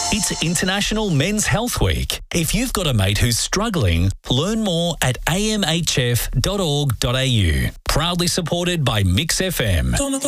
It's International Men's Health Week. If you've got a mate who's struggling, learn more at amhf.org.au. Proudly supported by Mix FM.